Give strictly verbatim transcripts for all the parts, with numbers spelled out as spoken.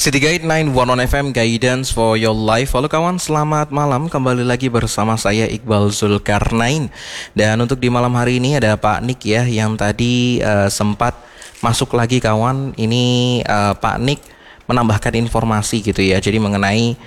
City Guide sembilan satu satu F M, Guidance for Your Life. Halo kawan, selamat malam. Kembali lagi bersama saya Iqbal Zulkarnain. Dan untuk di malam hari ini ada Pak Nick ya, yang tadi uh, sempat masuk lagi kawan. Ini uh, Pak Nick menambahkan informasi gitu ya. Jadi mengenai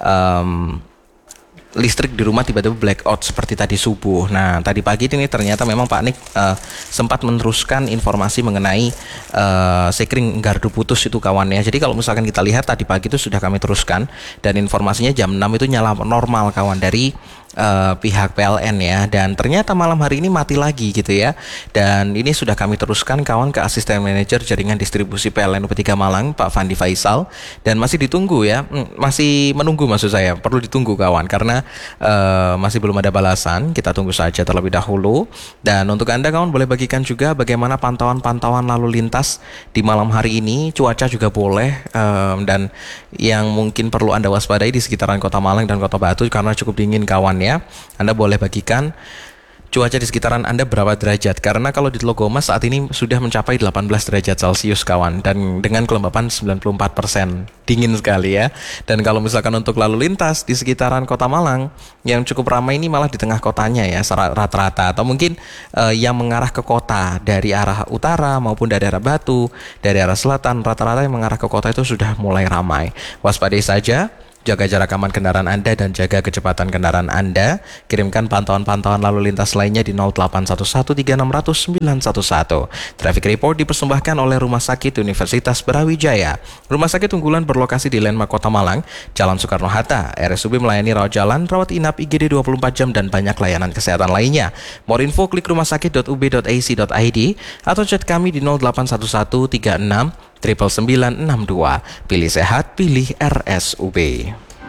um, listrik di rumah tiba-tiba blackout seperti tadi subuh. Nah, tadi pagi ini ternyata memang Pak Nick uh, sempat meneruskan informasi mengenai uh, sekring gardu putus itu kawan ya. Jadi kalau misalkan kita lihat tadi pagi itu sudah kami teruskan dan informasinya jam enam itu nyala normal kawan dari uh, pihak P L N ya. Dan ternyata malam hari ini mati lagi gitu ya. Dan ini sudah kami teruskan kawan ke asisten manajer jaringan distribusi P L N U P tiga Malang, Pak Fandi Faisal, dan masih ditunggu ya. Masih menunggu maksud saya, perlu ditunggu kawan karena Uh, masih belum ada balasan. Kita tunggu saja terlebih dahulu. Dan untuk Anda kawan boleh bagikan juga bagaimana pantauan-pantauan lalu lintas di malam hari ini. Cuaca juga boleh um, dan yang mungkin perlu Anda waspadai di sekitaran Kota Malang dan Kota Batu karena cukup dingin kawan ya. Anda boleh bagikan cuaca di sekitaran Anda berapa derajat. Karena kalau di Telogomas saat ini sudah mencapai delapan belas derajat Celcius kawan. Dan dengan kelembapan sembilan puluh empat persen. Dingin sekali ya. Dan kalau misalkan untuk lalu lintas di sekitaran Kota Malang, yang cukup ramai ini malah di tengah kotanya ya rata-rata. Atau mungkin uh, yang mengarah ke kota dari arah utara maupun dari arah Batu, dari arah selatan, rata-rata yang mengarah ke kota itu sudah mulai ramai. Waspadai saja. Jaga jarak aman kendaraan Anda dan jaga kecepatan kendaraan Anda. Kirimkan pantauan-pantauan lalu lintas lainnya di nol delapan satu satu tiga enam nol nol sembilan satu satu. Traffic Report dipersembahkan oleh Rumah Sakit Universitas Brawijaya. Rumah sakit unggulan berlokasi di Landmark Kota Malang, Jalan Soekarno-Hatta. R S U B melayani rawat jalan, rawat inap, I G D dua puluh empat jam, dan banyak layanan kesehatan lainnya. More info klik rumahsakit dot u b dot a c dot i d atau chat kami di nol delapan satu satu tiga enam sembilan sembilan enam dua. Pilih sehat, pilih R S U B.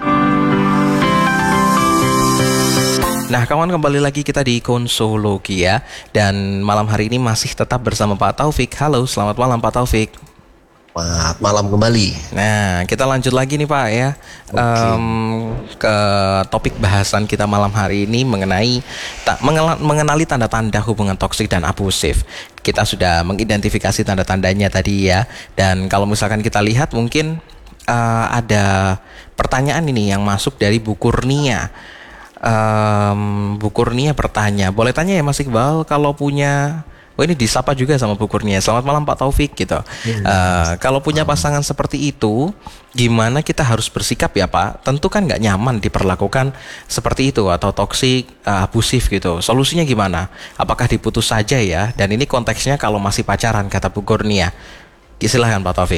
Nah kawan, kembali lagi kita di Konsologi ya. Dan malam hari ini masih tetap bersama Pak Taufik. Halo, selamat malam Pak Taufik. Selamat malam kembali. Nah, kita lanjut lagi nih Pak ya. Okay. um, Ke topik bahasan kita malam hari ini mengenai tak mengenali tanda-tanda hubungan toksik dan abusif. Kita sudah mengidentifikasi tanda-tandanya tadi ya. Dan kalau misalkan kita lihat mungkin uh, ada pertanyaan ini yang masuk dari Bu Kurnia. um, Bu Kurnia bertanya, boleh tanya ya Mas Iqbal, kalau punya Oh ini disapa juga sama Bu Kurnia. Selamat malam Pak Taufik gitu. Ya, uh, kalau punya pasangan seperti itu, gimana kita harus bersikap ya Pak? Tentu kan nggak nyaman diperlakukan seperti itu atau toksik, uh, abusif gitu. Solusinya gimana? Apakah diputus saja ya? Dan ini konteksnya kalau masih pacaran kata Bu Kurnia. Silahkan Pak Taufik.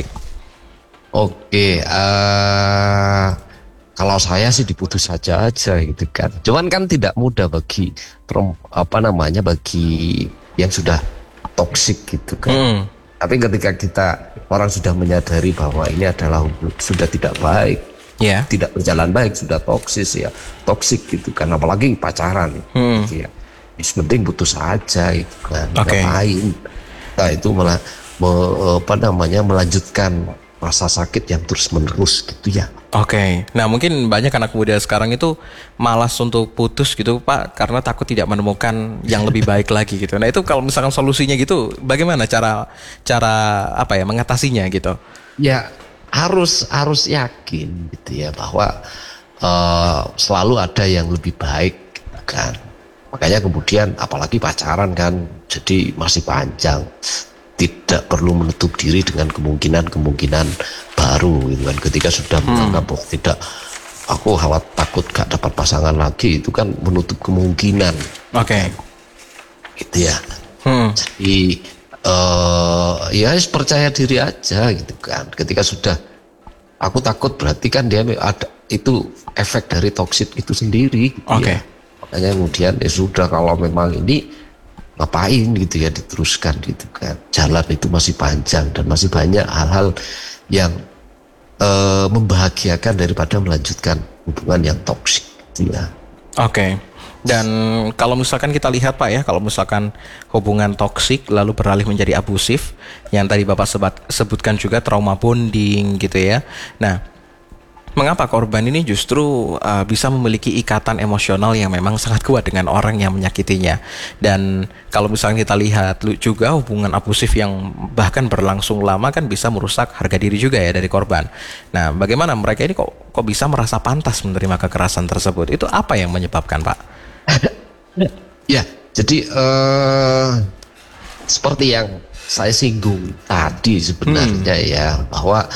Oke, uh, kalau saya sih diputus saja aja gitu kan. Cuman kan tidak mudah bagi apa namanya bagi yang sudah toksik gitu kan. Hmm. Tapi ketika kita orang sudah menyadari bahwa ini adalah sudah tidak baik, yeah. tidak berjalan baik, sudah toksis ya, toksik gitu kan. Apalagi pacaran, hmm. gitu ya. Yang penting putus saja gitu kan. Okay. Ngapain? Nah itu malah me, apa namanya melanjutkan rasa sakit yang terus menerus gitu ya. Oke, okay. Nah mungkin banyak anak muda sekarang itu malas untuk putus gitu Pak, karena takut tidak menemukan yang lebih baik lagi gitu. Nah itu kalau misalkan solusinya gitu, bagaimana cara cara apa ya mengatasinya gitu? Ya harus harus yakin gitu ya bahwa uh, selalu ada yang lebih baik gitu kan. Makanya kemudian apalagi pacaran kan, jadi masih panjang. Tidak perlu menutup diri dengan kemungkinan-kemungkinan baru gitu kan. Ketika sudah hmm. menganggap oh, tidak, aku khawatir takut gak dapat pasangan lagi, itu kan menutup kemungkinan. Oke. Okay. Gitu ya. Hmm. Jadi uh, ya percaya diri aja gitu kan. Ketika sudah aku takut berarti kan dia ada itu efek dari toksit itu sendiri. Gitu Oke. Okay. Ya. Makanya kemudian ya sudah kalau memang ini ngapain gitu ya diteruskan gitu kan, jalan itu masih panjang dan masih banyak hal-hal yang uh, membahagiakan daripada melanjutkan hubungan yang toksik gitu ya. Oke. Okay. Dan kalau misalkan kita lihat Pak ya, kalau misalkan hubungan toksik lalu beralih menjadi abusif, yang tadi Bapak sebat, sebutkan juga trauma bonding gitu ya. Nah Mengapa korban ini justru uh, bisa memiliki ikatan emosional yang memang sangat kuat dengan orang yang menyakitinya. Dan kalau misalnya kita lihat juga hubungan abusif yang bahkan berlangsung lama kan bisa merusak harga diri juga ya dari korban. Nah, bagaimana mereka ini kok kok bisa merasa pantas menerima kekerasan tersebut? Itu apa yang menyebabkan, Pak? Ya, jadi uh, seperti yang saya singgung tadi sebenarnya hmm. ya, bahwa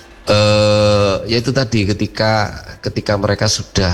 Uh, yaitu tadi ketika ketika mereka sudah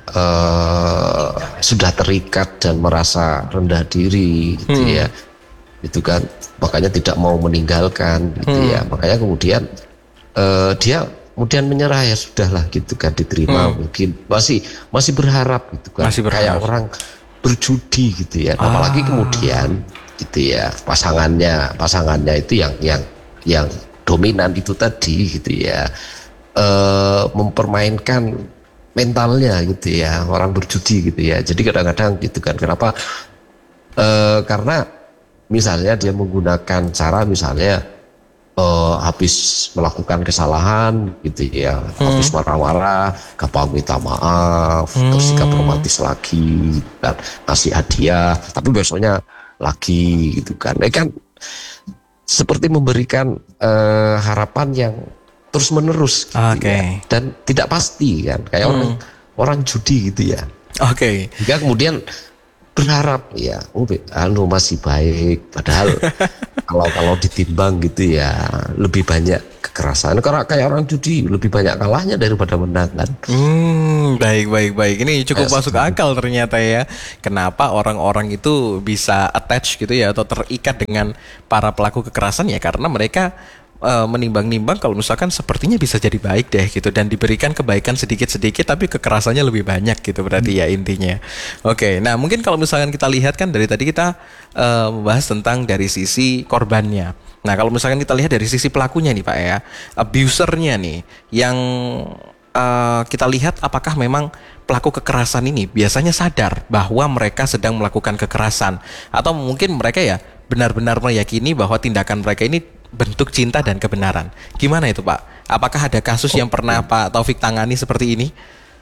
uh, sudah terikat dan merasa rendah diri gitu hmm. ya, itu kan makanya tidak mau meninggalkan gitu hmm. ya, makanya kemudian uh, dia kemudian menyerah, ya sudahlah gitu kan, diterima hmm. mungkin masih masih berharap gitu kan, masih berharap. Kayak orang berjudi gitu ya, ah. apalagi kemudian gitu ya pasangannya pasangannya itu yang yang yang dominan itu tadi gitu ya, e, mempermainkan mentalnya gitu ya, orang berjudi gitu ya. Jadi kadang-kadang gitu kan, kenapa? E, karena misalnya dia menggunakan cara misalnya e, habis melakukan kesalahan gitu ya, hmm. habis marah-marah, gampang minta maaf, hmm. terus sikap romantis lagi, dan ngasih hadiah, tapi besoknya lagi gitu kan, ya kan. Seperti memberikan uh, harapan yang terus menerus gitu okay. ya, dan tidak pasti kan, kayak hmm. orang orang judi gitu ya. Oke. Okay. Jika kemudian berharap ya, oh anu masih baik, padahal kalau kalau ditimbang gitu ya lebih banyak kekerasan. Karena kayak orang judi lebih banyak kalahnya daripada menang kan. Hmm, baik baik baik. Ini cukup kayak masuk seperti akal ternyata ya. Kenapa orang-orang itu bisa attach gitu ya, atau terikat dengan para pelaku kekerasan ya, karena mereka Uh, menimbang-nimbang kalau misalkan sepertinya bisa jadi baik deh gitu, dan diberikan kebaikan sedikit-sedikit tapi kekerasannya lebih banyak gitu berarti hmm. ya intinya. Oke, okay, nah mungkin kalau misalkan kita lihat kan dari tadi kita uh, membahas tentang dari sisi korbannya. Nah kalau misalkan kita lihat dari sisi pelakunya nih Pak ya, abusernya nih, yang uh, kita lihat apakah memang pelaku kekerasan ini biasanya sadar bahwa mereka sedang melakukan kekerasan, atau mungkin mereka ya benar-benar meyakini bahwa tindakan mereka ini bentuk cinta dan kebenaran. Gimana itu Pak? Apakah ada kasus oh, yang pernah Pak Taufik tangani seperti ini?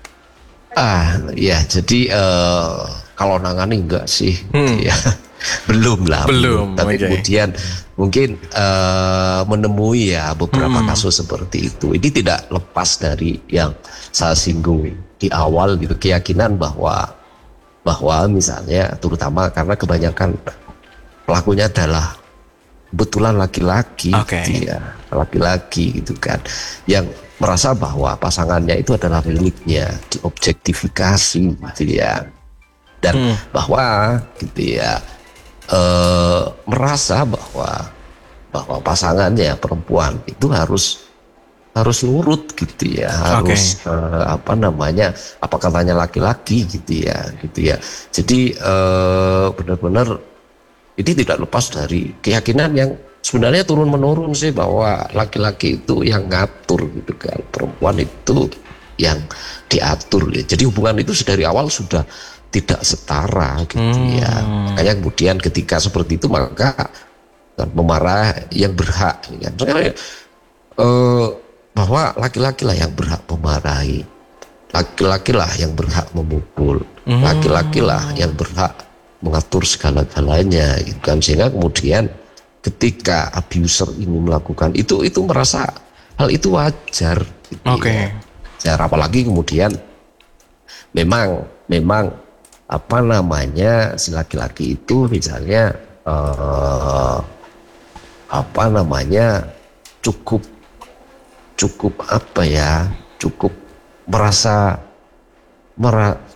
Ah ya, jadi uh, kalau nangani enggak sih hmm. ya. belum lah belum, belum. Tapi okay. kemudian mungkin uh, menemui ya beberapa hmm. kasus seperti itu. Ini tidak lepas dari yang saya singgung di awal gitu, keyakinan bahwa bahwa misalnya terutama karena kebanyakan pelakunya adalah kebetulan laki-laki, okay. gitu ya, laki-laki gitu kan, yang merasa bahwa pasangannya itu adalah miliknya, diobjektifikasi gitu ya, dan hmm. bahwa gitu ya, e, merasa bahwa bahwa pasangannya perempuan itu harus harus nurut gitu ya, harus okay. e, apa namanya, apa katanya laki-laki gitu ya, gitu ya. Jadi e, benar-benar ini tidak lepas dari keyakinan yang sebenarnya turun-menurun sih, bahwa laki-laki itu yang ngatur gitu kan, perempuan itu yang diatur ya. Jadi hubungan itu dari awal sudah tidak setara gitu hmm. ya. Makanya kemudian ketika seperti itu maka memarah yang berhak ya. Soalnya, eh, bahwa laki-laki lah yang berhak memarahi, laki-laki lah yang berhak memukul, hmm. laki-laki lah yang berhak mengatur segala-galanya gitu kan, sehingga kemudian ketika abuser ini melakukan itu itu merasa hal itu wajar gitu. Oke. Okay. Apalagi kemudian memang memang apa namanya, si laki-laki itu misalnya eh, apa namanya cukup cukup apa ya cukup merasa merasa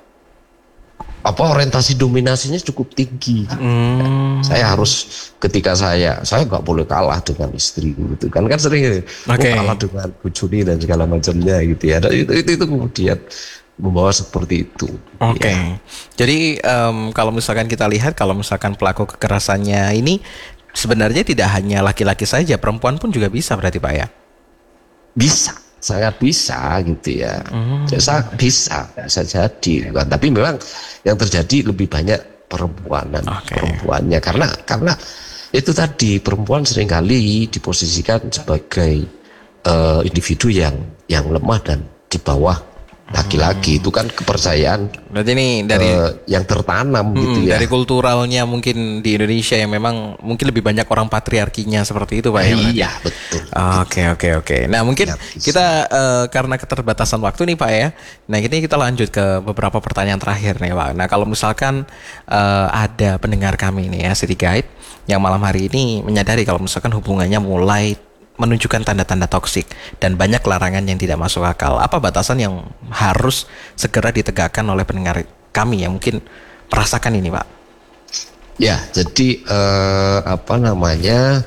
apa orientasi dominasinya cukup tinggi. Hmm. Saya harus ketika saya saya nggak boleh kalah dengan istri gitu kan, kan sering okay. kalah dengan bujuni dan segala macamnya gitu ya. Dan itu itu, itu kemudian membawa seperti itu. Oke. Okay. Ya. Jadi um, kalau misalkan kita lihat, kalau misalkan pelaku kekerasannya ini sebenarnya tidak hanya laki-laki saja, perempuan pun juga bisa berarti Pak ya? Bisa. Sangat bisa gitu ya, hmm. bisa bisa bisa jadi kan. Tapi memang yang terjadi lebih banyak perempuanan, okay. perempuannya, karena karena itu tadi, perempuan seringkali diposisikan sebagai uh, individu yang yang lemah dan di bawah laki-laki. Itu kan kepercayaan Berarti ini dari eh, yang tertanam hmm, gitu ya. dari kulturalnya mungkin di Indonesia yang memang mungkin lebih banyak orang patriarkinya seperti itu Pak ya. berarti? Iya betul. Oke oke oke. Nah mungkin Ya, bisa. kita eh, karena keterbatasan waktu nih Pak ya. Nah ini kita lanjut ke beberapa pertanyaan terakhir nih Pak. Nah kalau misalkan eh, ada pendengar kami nih ya City Guide yang malam hari ini menyadari kalau misalkan hubungannya mulai menunjukkan tanda-tanda toksik dan banyak larangan yang tidak masuk akal. Apa batasan yang harus segera ditegakkan oleh pendengar kami yang mungkin merasakan ini, Pak? Ya, jadi eh, apa namanya?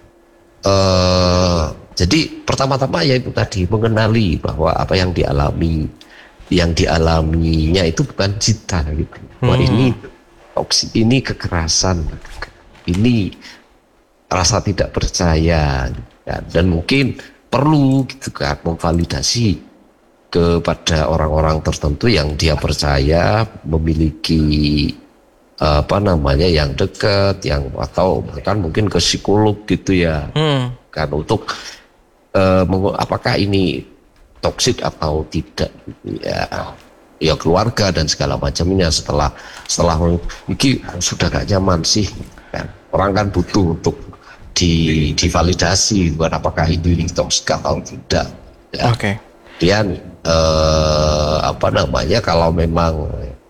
Eh, jadi pertama-tama ya itu tadi mengenali bahwa apa yang dialami, yang dialaminya itu bukan cinta gitu. Wah Hmm. ini toksik, ini kekerasan, ini rasa tidak percaya, ya, dan mungkin perlu gitu kan memvalidasi kepada orang-orang tertentu yang dia percaya memiliki eh, apa namanya yang dekat, yang atau bahkan mungkin ke psikolog gitu ya, Hmm. kan untuk eh, mengu- apakah ini toksik atau tidak gitu ya. Ya keluarga dan segala macamnya setelah setelah ini sudah gak nyaman sih kan, orang kan butuh untuk di divalidasi bukan apakah ini toksik atau tidak ya. Oke. Kemudian eh, apa namanya kalau memang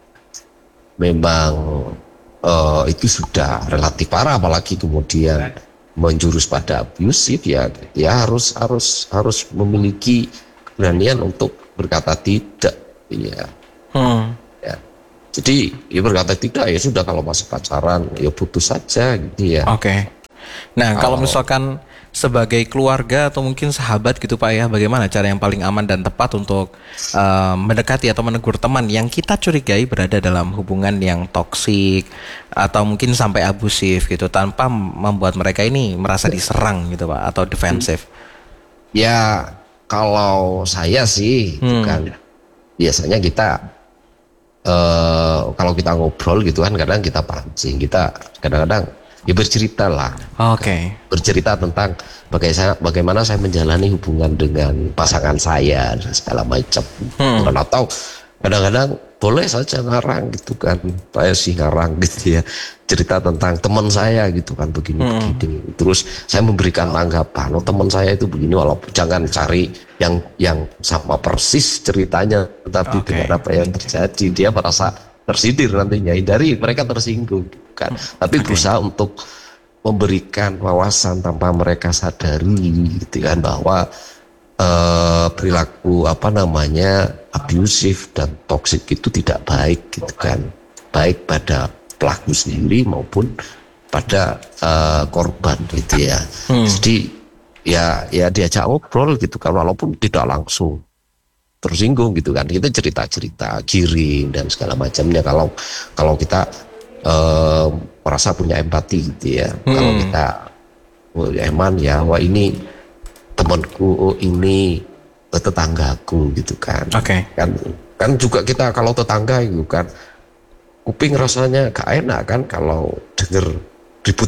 memang eh, itu sudah relatif parah apalagi kemudian menjurus pada abusif ya ya harus harus harus memiliki keberanian untuk berkata tidak ya. Hmm. Ya. Jadi ya berkata tidak ya sudah, kalau masih pacaran ya putus saja gitu ya. Oke. Nah, kalau misalkan sebagai keluarga atau mungkin sahabat gitu Pak ya, bagaimana cara yang paling aman dan tepat untuk eh, mendekati atau menegur teman yang kita curigai berada dalam hubungan yang toksik atau mungkin sampai abusif gitu tanpa membuat mereka ini merasa diserang gitu Pak atau defensif? Ya kalau saya sih itu Hmm. kan biasanya kita eh, kalau kita ngobrol gitu kan kadang kita pancing, kita kadang-kadang ya bercerita lah, Oke. bercerita tentang bagaimana bagaimana saya menjalani hubungan dengan pasangan saya dan segala macam. Hmm. Bukan, atau kadang-kadang boleh saja ngarang gitu kan, saya sih ngarang gitu ya, cerita tentang teman saya gitu kan begini begini. Terus saya memberikan tanggapan, oh teman saya itu begini, walaupun jangan cari yang yang sama persis ceritanya, tetapi Oke. dengan apa yang terjadi dia merasa tersindir nantinya, hindari mereka tersinggung kan. Tapi berusaha untuk memberikan wawasan tanpa mereka sadari gitu kan bahwa eh, perilaku apa namanya abusif dan toksik itu tidak baik gitu kan, baik pada pelaku sendiri maupun pada eh, korban gitu ya. Jadi ya ya diajak ngobrol gitu kan, walaupun tidak langsung tersinggung gitu kan, kita cerita-cerita giring dan segala macamnya kalau kalau kita eh, merasa punya empati gitu ya. Kalau kita oh, eman ya, wah ini temanku, oh ini tetanggaku gitu kan. Oke. Kan kan juga kita kalau tetangga itu kan kuping rasanya gak enak kan kalau denger ribut.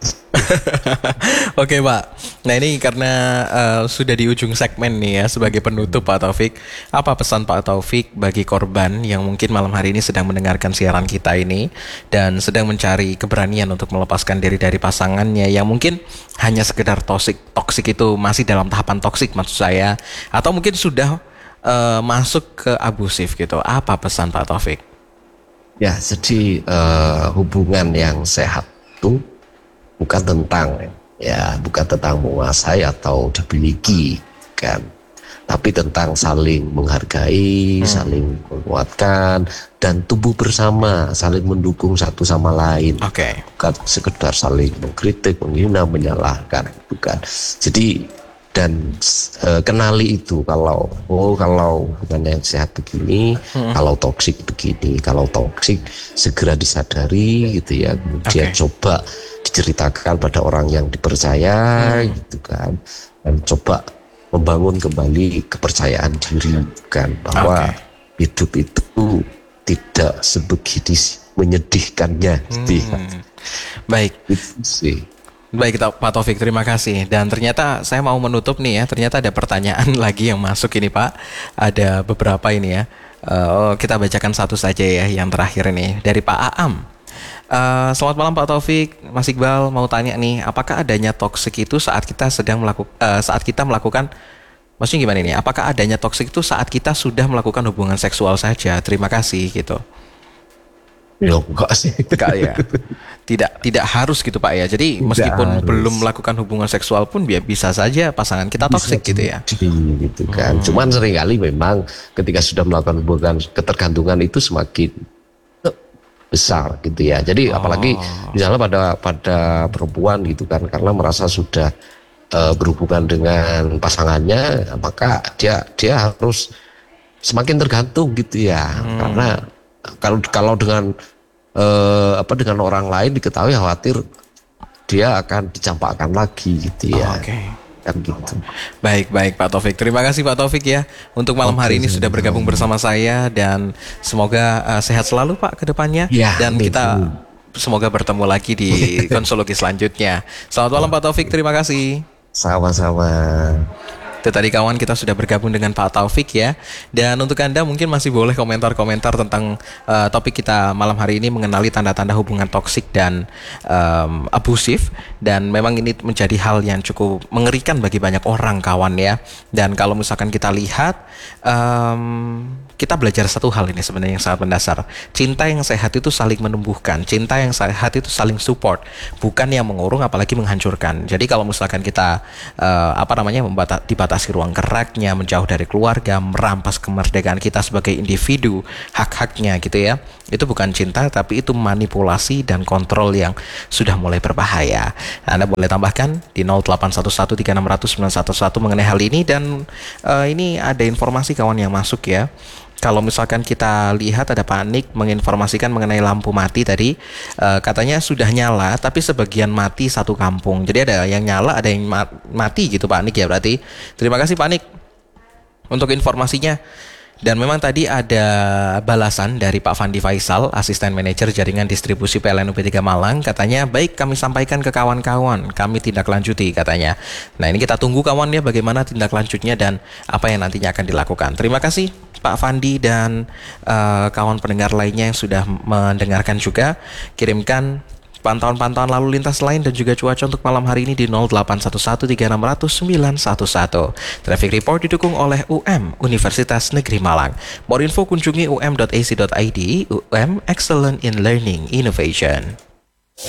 Oke Pak. Nah ini karena eh, sudah di ujung segmen nih ya, sebagai penutup Pak Taufik, apa pesan Pak Taufik bagi korban yang mungkin malam hari ini sedang mendengarkan siaran kita ini dan sedang mencari keberanian untuk melepaskan diri dari pasangannya yang mungkin hanya sekedar toksik, toksik itu masih dalam tahapan toksik maksud saya, atau mungkin sudah eh, masuk ke abusif gitu. Apa pesan Pak Taufik? Ya, jadi eh, hubungan yang sehat itu bukan tentang ya bukan tentang menguasai atau dimiliki kan, tapi tentang saling menghargai, saling menguatkan dan tumbuh bersama, saling mendukung satu sama lain. Oke. Bukan sekedar saling mengkritik, menghina, menyalahkan, bukan. Jadi dan eh, kenali itu, kalau oh kalau hubungan yang sehat begini, kalau toksik begini, kalau toksik segera disadari gitu ya, kemudian Oke. coba diceritakan pada orang yang dipercaya gitu kan, dan coba membangun kembali kepercayaan diri kan, bahwa Oke. hidup itu tidak sebegini menyedihkannya gitu ya. Hmm. Baik. Itu sih. Baik kita Pak Taufik, terima kasih. Dan ternyata saya mau menutup nih ya, ternyata ada pertanyaan lagi yang masuk ini Pak. Ada beberapa ini ya. Eh, kita bacakan satu saja ya, yang terakhir ini dari Pak Aam. Eh, selamat malam Pak Taufik, Mas Iqbal mau tanya nih, apakah adanya toksik itu saat kita sedang melakukan, saat kita melakukan, maksudnya gimana ini? Apakah adanya toksik itu saat kita sudah melakukan hubungan seksual saja? Terima kasih gitu. Ya enggak sih. Enggak ya. Tidak tidak harus gitu Pak ya. Jadi Tidak meskipun harus. belum melakukan hubungan seksual pun ya bisa saja pasangan kita toksik gitu ya. Gitu kan. Hmm. Cuman seringkali memang ketika sudah melakukan hubungan ketergantungan itu semakin besar gitu ya. Jadi Oh. apalagi misalnya pada pada perempuan gitu kan, karena merasa sudah uh, berhubungan dengan pasangannya, maka dia dia harus semakin tergantung gitu ya. Hmm. Karena kalau kalau dengan uh, apa dengan orang lain diketahui khawatir dia akan dicampakkan lagi gitu ya. Oh, Oke. Okay. Kan gitu. Baik, baik Pak Taufik. Terima kasih Pak Taufik ya untuk malam Oke, hari ini sudah sama-sama. bergabung bersama saya dan semoga uh, sehat selalu Pak ke depannya Ya, dan amin. kita semoga bertemu lagi di konsologi selanjutnya. Selamat malam Pak Taufik. Terima kasih. Sama-sama. Itu tadi kawan, kita sudah bergabung dengan Pak Taufik ya. Dan untuk Anda mungkin masih boleh komentar-komentar tentang uh, topik kita malam hari ini, mengenali tanda-tanda hubungan toksik dan um, abusif. Dan memang ini menjadi hal yang cukup mengerikan bagi banyak orang kawan ya. Dan kalau misalkan kita lihat, um, kita belajar satu hal ini sebenarnya yang sangat mendasar. Cinta yang sehat itu saling menumbuhkan. Cinta yang sehat itu saling support, bukan yang mengurung apalagi menghancurkan. Jadi kalau misalkan kita uh, apa namanya membata- dibatasi ruang geraknya, menjauh dari keluarga, merampas kemerdekaan kita sebagai individu, hak-haknya gitu ya, itu bukan cinta tapi itu manipulasi dan kontrol yang sudah mulai berbahaya. Anda boleh tambahkan di nol delapan satu satu tiga enam nol nol sembilan satu satu mengenai hal ini. Dan uh, ini ada informasi kawan yang masuk ya. Kalau misalkan kita lihat ada panik menginformasikan mengenai lampu mati tadi, uh, katanya sudah nyala tapi sebagian mati satu kampung. Jadi ada yang nyala, ada yang ma- mati gitu Pak Nik ya berarti. Terima kasih Pak Nik untuk informasinya. Dan memang tadi ada balasan dari Pak Fandi Faisal, Asisten Manajer Jaringan Distribusi P L N U P tiga Malang. Katanya, baik kami sampaikan ke kawan-kawan, kami tindak lanjuti katanya. Nah ini kita tunggu kawan ya bagaimana tindak lanjutnya dan apa yang nantinya akan dilakukan. Terima kasih Pak Fandi dan uh, kawan pendengar lainnya yang sudah mendengarkan juga. Kirimkan pantauan-pantauan lalu lintas lain dan juga cuaca untuk malam hari ini di nol delapan satu satu tiga enam nol nol sembilan satu satu. Traffic Report didukung oleh U M, Universitas Negeri Malang. More info kunjungi u m dot a c dot i d. U M, Excellent in Learning Innovation.